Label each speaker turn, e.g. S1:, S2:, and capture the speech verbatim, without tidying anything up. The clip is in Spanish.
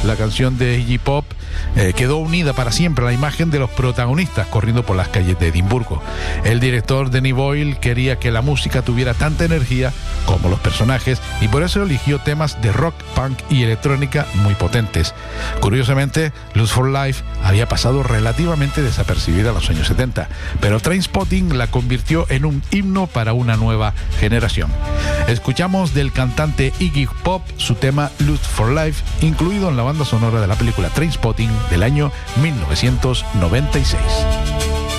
S1: la canción de Iggy Pop eh, quedó unida para siempre a la imagen de los protagonistas corriendo por las calles de Edimburgo. El director Danny Boyle quería que la música tuviera tanta energía como los personajes y por eso eligió temas de rock, punk y electrónica muy potentes. Curiosamente, Lust for Life había pasado relativamente desapercibida en los años setenta, pero Trainspotting la convirtió en un himno para una nueva generación. Escuchamos del cantante Iggy Pop su tema Lust for Life, incluido en la banda sonora de la película Trainspotting del año mil novecientos noventa y seis.